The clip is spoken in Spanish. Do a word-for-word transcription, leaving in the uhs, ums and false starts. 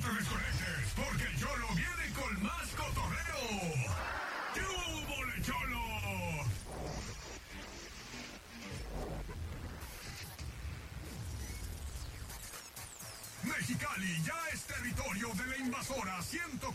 te desconectes, porque el Cholo viene con más cotorreo. ¡Qué hubo, Cholo! Mexicali ya es territorio de la invasora ciento